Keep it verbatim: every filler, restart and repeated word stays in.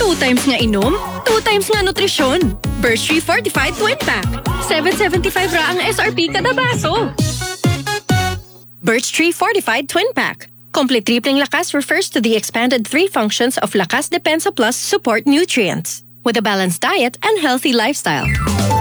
Two times nga inom, two times nga nutrisyon. Birch Tree Fortified Twin Pack. seven seventy-five ra ang S R P kada baso. Birch Tree Fortified Twin Pack. Complete tripling lakas refers to the expanded three functions of Lakas Depensa Plus support nutrients with a balanced diet and healthy lifestyle.